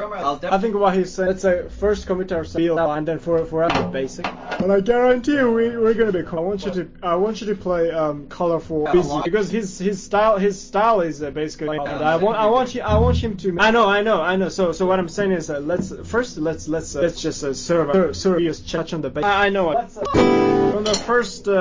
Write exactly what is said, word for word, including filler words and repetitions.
I think what he's saying, let's say first commit our build and then for for the basic. But I guarantee you we we're gonna be cool. I want you to I want you to play um colorful busy because his his style his style is uh, basically. And I want I want you I want him to. I know I know I know. So so what I'm saying is uh, let's first let's let's uh, let's just uh, serve a serious touch on the basic. I, I know. Let's, uh, from the first. Uh,